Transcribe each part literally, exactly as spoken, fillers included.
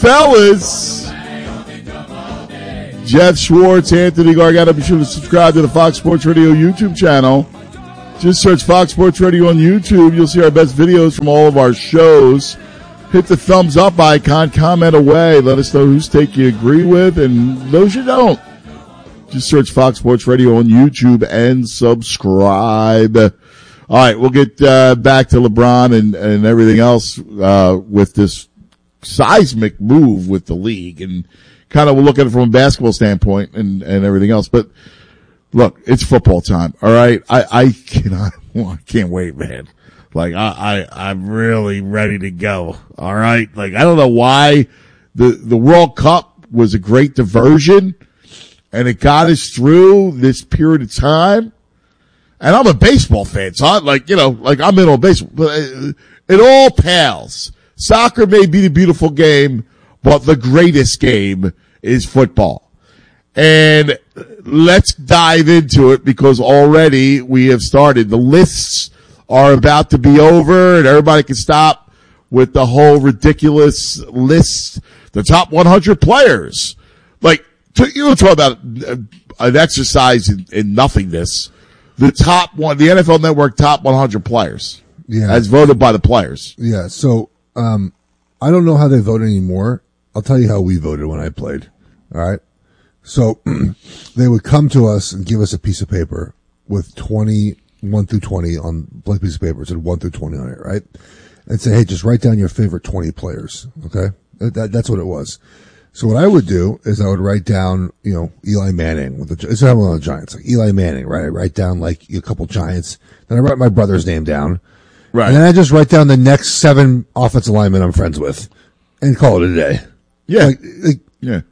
Fellas, Jeff Schwartz, Anthony Gargano. Be sure to subscribe to the Fox Sports Radio YouTube channel. Just search Fox Sports Radio on YouTube. You'll see our best videos from all of our shows. Hit the thumbs up icon, comment away. Let us know whose take you agree with and those you don't. Just search Fox Sports Radio on YouTube and subscribe. All right, we'll get uh, back to LeBron and, and everything else uh, with this seismic move with the league, and kind of we'll look at it from a basketball standpoint and, and everything else. But look, it's football time. All right. I, I cannot, I can't wait, man. Like I, I, I'm really ready to go. All right. Like I don't know why the, the World Cup was a great diversion and it got us through this period of time. And I'm a baseball fan. So I like, you know, like I'm in on baseball, but it, it all pales. Soccer may be the beautiful game, but the greatest game is football. And let's dive into it because already we have started. The lists are about to be over and everybody can stop with the whole ridiculous list. The top one hundred players. Like, you want to talk about an exercise in, in nothingness. The top one, the N F L Network top one hundred players. Yeah. As voted by the players. Yeah. So, um, I don't know how they vote anymore. I'll tell you how we voted when I played. All right. So they would come to us and give us a piece of paper with twenty, one through twenty on blank piece of paper. It said one through twenty on it, right? And say, hey, just write down your favorite twenty players. Okay. That, that's what it was. So what I would do is I would write down, you know, Eli Manning with the, this is how I'm on the Giants, like Eli Manning, right? I write down like a couple Giants. Then I write my brother's name down. Right. And then I just write down the next seven offensive linemen I'm friends with and call it a day. Yeah. Like, like, yeah.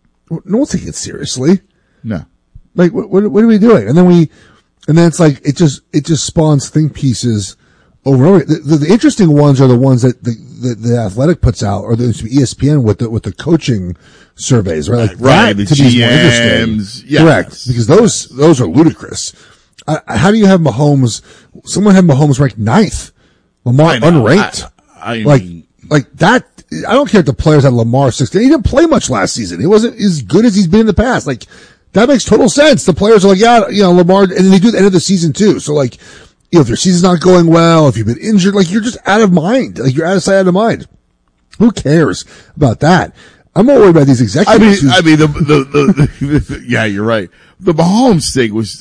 No one's taking it seriously. No. Like, what, what, what are we doing? And then we, and then it's like, it just, it just spawns think pieces over and over. The, the, the interesting ones are the ones that the, the, the Athletic puts out, or the E S P N with the, with the coaching surveys, right? Like, right. That, The to G me, Ms. Yes. Correct. Because those, those are ludicrous. I, how do you have Mahomes, someone had Mahomes ranked ninth? Lamar unranked. I, I like, mean, like that. I don't care if the players had Lamar sixteen. He didn't play much last season. He wasn't as good as he's been in the past. Like, that makes total sense. The players are like, yeah, you know, Lamar, and then they do at the end of the season too. So like, you know, if your season's not going well, if you've been injured, like you're just out of mind. Like you're out of sight, out of mind. Who cares about that? I'm more worried about these executives. I mean, I mean, the, the, the, the yeah, you're right. The Mahomes thing was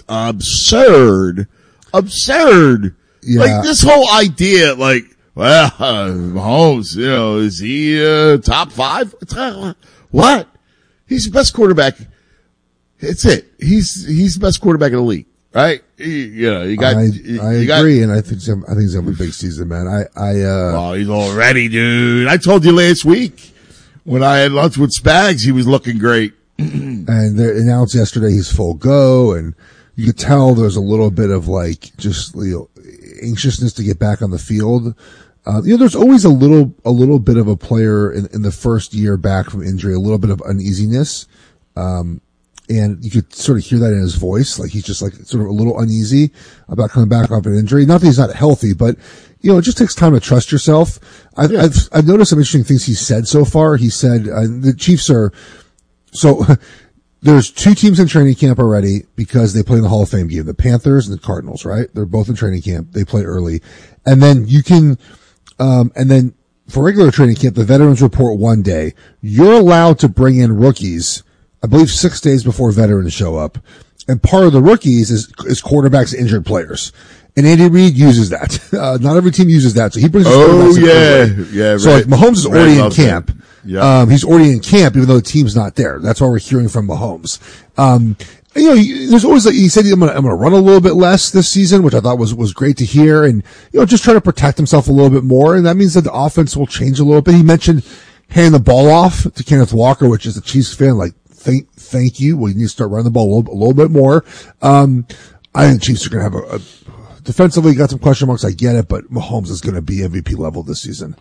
absurd. Absurd. Yeah. Like this whole idea, like, well, uh, Mahomes, you know, is he, uh, top five? What? He's the best quarterback. It's it. He's, he's the best quarterback in the league, right? He, you know, you got, I, you, I you agree. got, and I think, some, I think he's having a big season, man. I, I, uh. Oh, he's all ready, dude. I told you last week when I had lunch with Spags, he was looking great. And they announced yesterday he's full go, and you could tell there's a little bit of like, just, you know, anxiousness to get back on the field. Uh, you know, there's always a little, a little bit of a player in, in the first year back from injury, a little bit of uneasiness. Um, and you could sort of hear that in his voice. Like he's just like sort of a little uneasy about coming back off an injury. Not that he's not healthy, but you know, it just takes time to trust yourself. I've, yeah. I've, I've noticed some interesting things he's said so far. He said, uh, the Chiefs are, so there's two teams in training camp already because they play in the Hall of Fame game, the Panthers and the Cardinals, right? They're both in training camp. They play early. And then you can, um, and then for regular training camp, the veterans report one day. You're allowed to bring in rookies, I believe six days before veterans show up. And part of the rookies is, is quarterbacks, injured players. And Andy Reid uses that. Uh, not every team uses that. So he brings his Oh, yeah. Yeah, So right. like Mahomes is already in camp. That. Yeah. Um, he's already in camp even though the team's not there. That's why we're hearing from Mahomes. Um, you know, he, there's always like, he said, I'm gonna, I'm gonna run a little bit less this season, which I thought was, was great to hear. And, you know, just try to protect himself a little bit more. And that means that the offense will change a little bit. He mentioned handing the ball off to Kenneth Walker, which is a Chiefs fan, like, thank, thank you. We need to start running the ball a little, a little bit more. Um, I think the Chiefs are going to have a, a, defensively got some question marks. I get it, but Mahomes is going to be M V P level this season.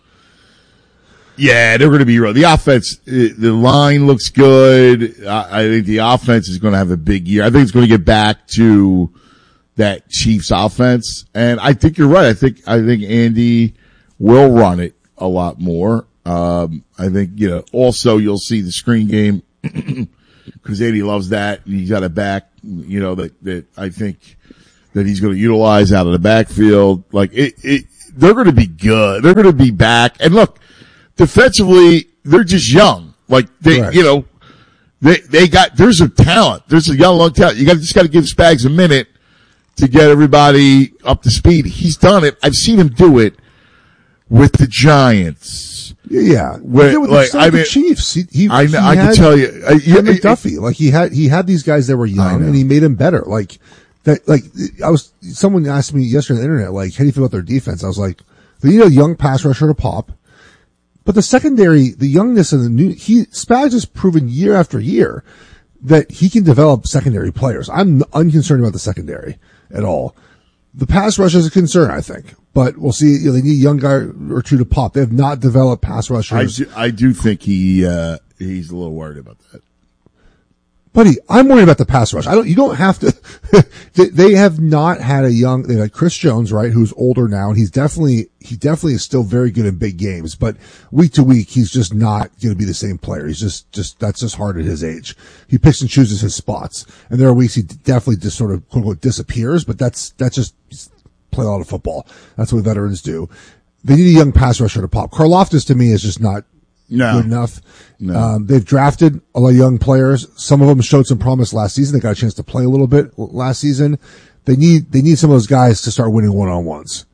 Yeah, they're going to be real. The offense, the line looks good. I think the offense is going to have a big year. I think it's going to get back to that Chiefs offense. And I think you're right. I think, I think Andy will run it a lot more. Um, I think, you know, also you'll see the screen game because Eddie loves that. He's got a back, you know, that, that I think that he's going to utilize out of the backfield. Like it, it, they're going to be good. They're going to be back. And look, defensively, they're just young. Like they, Right. you know, they, they got, there's a talent. There's a young, long talent. You got just got to give Spags a minute to get everybody up to speed. He's done it. I've seen him do it with the Giants. Yeah, With, yeah, with like, the, I the mean, Chiefs. He, he, I, he I had can tell you, I, you Tim McDuffie. Like he had, he had these guys that were young, and he made them better. Like that. Like I was. Someone asked me yesterday on the internet, like, how do you feel about their defense? I was like, they need a young pass rusher to pop. But the secondary, the youngness and the new, he, Spags has proven year after year that he can develop secondary players. I'm unconcerned about the secondary at all. The pass rush is a concern, I think, but we'll see. You know, they need a young guy or two to pop. They have not developed pass rushers. I do, I do think he, uh, he's a little worried about that. Buddy, I'm worried about the pass rush. I don't, you don't have to, they, they have not had a young, they had Chris Jones, right, who's older now, and he's definitely, he definitely is still very good in big games, but week to week, he's just not going to be the same player. He's just, just, that's just hard at his age. He picks and chooses his spots, and there are weeks he definitely just sort of, quote unquote, disappears, but that's, that's just, play a lot of football. That's what veterans do. They need a young pass rusher to pop. Karlaftis to me is just not No. good enough. No. Um, they've drafted a lot of young players. Some of them showed some promise last season. They got a chance to play a little bit last season. They need, they need some of those guys to start winning one-on-ones.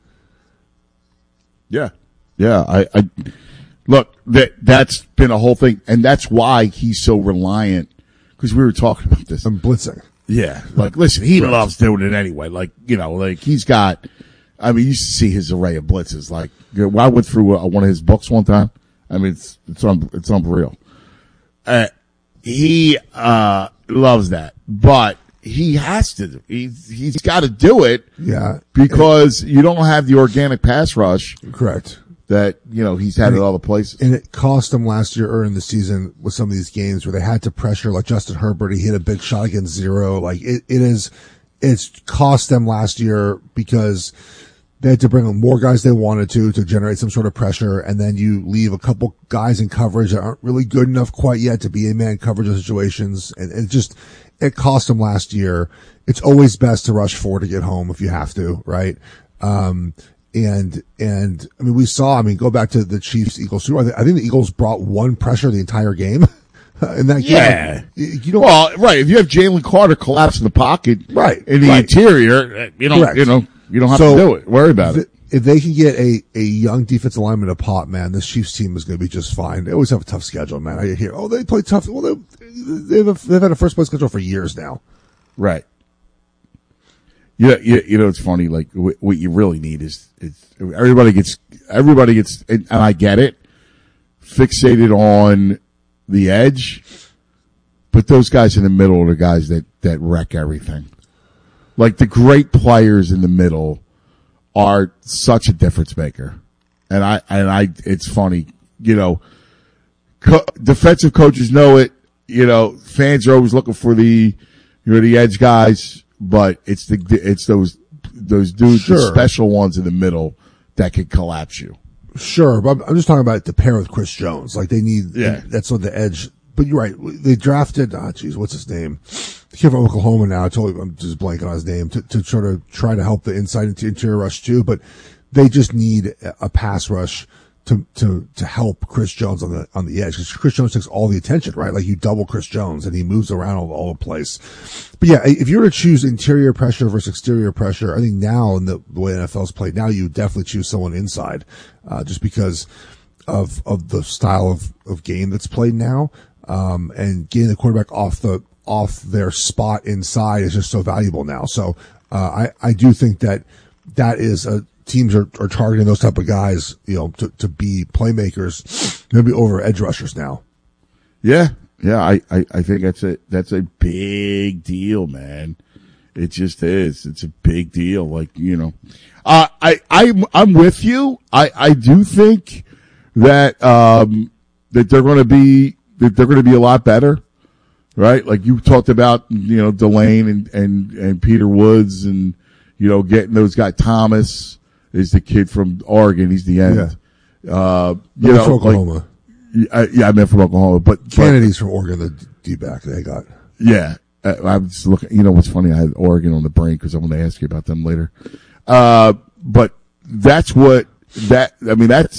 Yeah. Yeah. I, I, look, that, that's been a whole thing. And that's why he's so reliant. Cause we were talking about this. I'm blitzing. Yeah. Like, listen, he Right. loves doing it anyway. Like, you know, like he's got, I mean, you used to see his array of blitzes. Like, I went through uh, one of his books one time. I mean, it's, it's, un, it's unreal. Uh, he, uh, loves that, but he has to, he's, he's got to do it. Yeah. Because you don't have the organic pass rush Correct. that, you know, he's had And at other places. And it cost them last year early in the season with some of these games where they had to pressure, like Justin Herbert. He hit a big shot against zero. Like it, it is, it's cost them last year because they had to bring in more guys they wanted to, to generate some sort of pressure. And then you leave a couple guys in coverage that aren't really good enough quite yet to be in man coverage situations. And it just, it cost them last year. It's always best to rush four to get home if you have to, right? Um, and, and, I mean, we saw, I mean, go back to the Chiefs Eagles. I think the Eagles brought one pressure the entire game. In that Yeah. game. You don't, Well, right. If you have Jalen Carter collapse in the pocket, Right, in the right. interior, you don't, Correct. you know, you don't have So, to do it. Worry about th- it. If they can get a, a young defensive lineman to pop, man, this Chiefs team is going to be just fine. They always have a tough schedule, man. I hear, oh, they play tough. Well, they, they've, a, they've had a first place schedule for years now. Right. Yeah, you, you know, it's funny. Like what, what you really need is, is everybody gets, everybody gets, and, and I get it, fixated on the edge, but those guys in the middle are the guys that, that wreck everything. Like the great players in the middle are such a difference maker. And I, and I, it's funny, you know, co- defensive coaches know it, you know, fans are always looking for the, you know, the edge guys, but it's the, it's those, those dudes, the Sure. special ones in the middle that can collapse you. Sure, but I'm, I'm just talking about the pair with Chris Jones. Like they need, Yeah. that's on the edge. But you're right. They drafted, ah, geez, what's his name? The kid from Oklahoma now. I totally, I'm just blanking on his name to, to sort of try to help the inside and interior rush too. But they just need a pass rush to, to, to help Chris Jones on the, on the edge. Cause Chris Jones takes all the attention, right? Like you double Chris Jones and he moves around all, all the place. But yeah, if you were to choose interior pressure versus exterior pressure, I think now in the, the way N F L's played now, you would definitely choose someone inside, uh, just because of, of the style of, of game that's played now. Um, and getting the quarterback off the, off their spot inside is just so valuable now. So, uh, I, I do think that that is a, teams are, are targeting those type of guys, you know, to, to be playmakers, maybe over edge rushers now. Yeah. Yeah. I, I, I think that's a, that's a big deal, man. It just is. It's a big deal. Like, you know, uh, I, I, I'm with you. I, I do think that, um, that they're going to be, that they're going to be a lot better, right? Like you talked about, you know, Delane and, and, and Peter Woods and, you know, getting those guys. Thomas is the kid from Oregon. He's the end. Yeah. Uh, you That's know, Oklahoma. Like, I, yeah, I meant from Oklahoma, but Kennedy's from Oregon. The D-back they got. Yeah, I, I was looking. You know what's funny? I had Oregon on the brain because I want to ask you about them later. Uh, but that's what that. I mean, that's